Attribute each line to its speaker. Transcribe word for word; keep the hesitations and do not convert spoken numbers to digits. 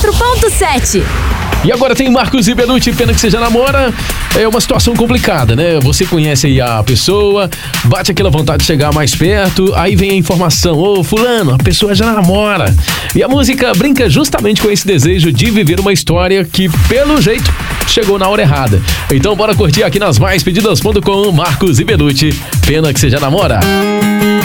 Speaker 1: quatro ponto sete.
Speaker 2: E agora tem Marcos e Benucci, Pena que Você Já Namora. É uma situação complicada, né? Você conhece aí a pessoa, bate aquela vontade de chegar mais perto, aí vem a informação: ô fulano, a pessoa já namora. E a música brinca justamente com esse desejo de viver uma história que, pelo jeito, chegou na hora errada. Então bora curtir aqui nas mais pedidas ponto com, Marcos e Benucci, Pena que Você Já Namora.